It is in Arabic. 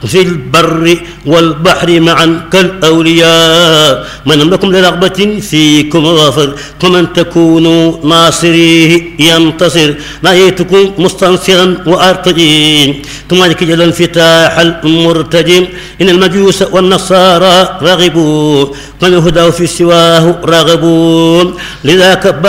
في البر والبحر معا كالأولياء من لكم لرغبة فيكم غافر ومن تكونوا ناصريه ينتصر نايتكم مستنصرا وأرتجي ثم جل الانفتاح المرتجم إن المجوس والنصارى رغبوا من الهدى في سواه راغبون لذاك